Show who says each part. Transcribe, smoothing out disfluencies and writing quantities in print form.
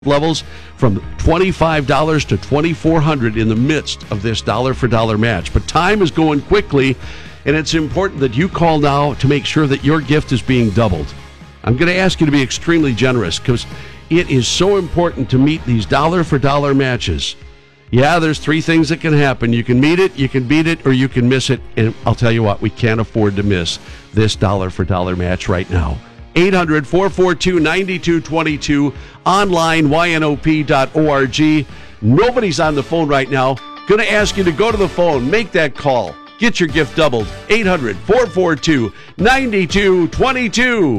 Speaker 1: levels from $25 to $2,400 in the midst of this dollar for dollar match. But time is going quickly, and it's important that you call now to make sure that your gift is being doubled. I'm going to ask you to be extremely generous because it is so important to meet these dollar for dollar matches. Yeah, there's three things that can happen. You can meet it, you can beat it, or you can miss it. And I'll tell you what, we can't afford to miss this dollar for dollar match right now. 800-442-9222, online, ynop.org. Nobody's on the phone right now. Going to ask you to go to the phone, make that call. Get your gift doubled. 800-442-9222.